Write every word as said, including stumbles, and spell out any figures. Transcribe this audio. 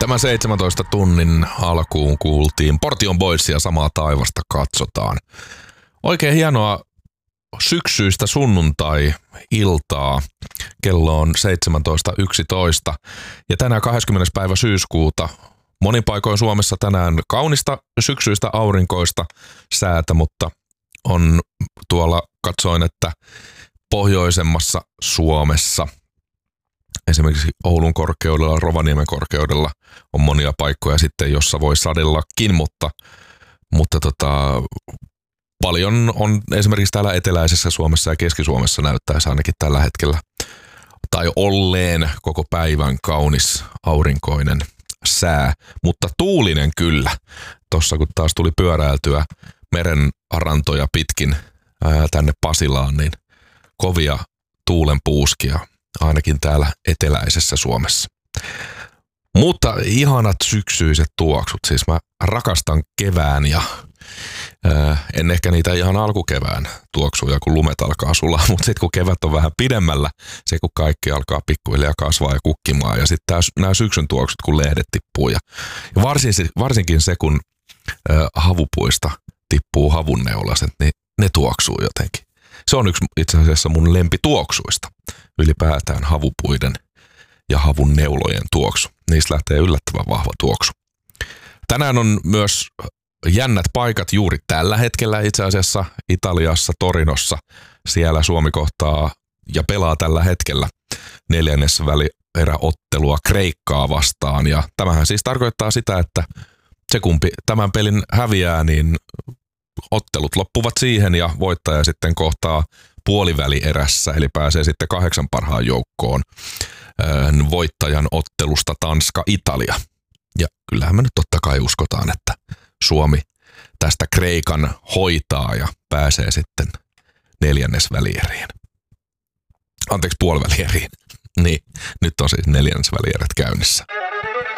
Tämän seitsemäntoista tunnin alkuun kuultiin Portion Boysia Samaa taivasta katsotaan. Oikein hienoa syksyistä sunnuntai-iltaa. Kello on seitsemäntoista yksitoista ja tänään kahdeskymmenes päivä syyskuuta. Monin paikoin Suomessa tänään kaunista syksyistä aurinkoista säätä, mutta on tuolla katsoin, että pohjoisemmassa Suomessa, esimerkiksi Oulun korkeudella, Rovaniemen korkeudella on monia paikkoja sitten, jossa voi sadellakin, mutta, mutta tota, paljon on esimerkiksi täällä eteläisessä Suomessa ja Keski-Suomessa näyttäisi ainakin tällä hetkellä tai olleen koko päivän kaunis aurinkoinen sää, mutta tuulinen kyllä. Tuossa kun taas tuli pyöräiltyä meren rantoja pitkin ää, tänne Pasilaan, niin kovia tuulenpuuskia ainakin täällä eteläisessä Suomessa. Mutta ihanat syksyiset tuoksut, siis mä rakastan kevään ja ää, en ehkä niitä ihan alkukevään tuoksuja, kun lumet alkaa sulaa, mutta sitten kun kevät on vähän pidemmällä, se kun kaikki alkaa pikkuhiljaa kasvaa ja kukkimaan ja sitten nämä syksyn tuoksut, kun lehdet tippuu ja, ja varsin, varsinkin se, kun ää, havupuista tippuu havunneulaset, niin ne tuoksuu jotenkin. Se on yksi itse asiassa mun lempituoksuista, ylipäätään havupuiden ja havun neulojen tuoksu. Niistä lähtee yllättävän vahva tuoksu. Tänään on myös jännät paikat juuri tällä hetkellä itse asiassa Italiassa, Torinossa. Siellä Suomi kohtaa ja pelaa tällä hetkellä neljännes välieräottelua Kreikkaa vastaan. Ja tämähän siis tarkoittaa sitä, että se kumpi tämän pelin häviää, niin ottelut loppuvat siihen ja voittaja sitten kohtaa puolivälierässä, eli pääsee sitten kahdeksan parhaan joukkoon voittajan ottelusta Tanska-Italia. Ja kyllähän me nyt totta kai uskotaan, että Suomi tästä Kreikan hoitaa ja pääsee sitten neljännesvälieriin. Anteeksi, puolivälieriin. Niin, nyt on siis neljännesvälierät käynnissä.